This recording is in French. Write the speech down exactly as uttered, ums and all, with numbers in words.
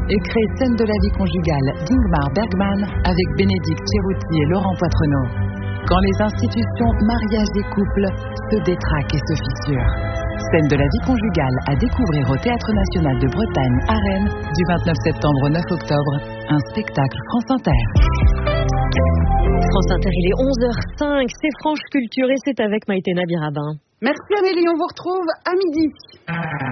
et crée Scène de la vie conjugale d'Ingmar Bergman avec Bénédicte Cerutti et Laurent Poitrenaud. Quand les institutions, mariages et couples se détraquent et se fissurent. Scène de la vie conjugale à découvrir au Théâtre National de Bretagne à Rennes du vingt-neuf septembre au neuf octobre. Un spectacle France Inter. France Inter, il est onze heures cinq, c'est Franche Culture et c'est avec Maïté Nabirabin. Merci Amélie, on vous retrouve à midi.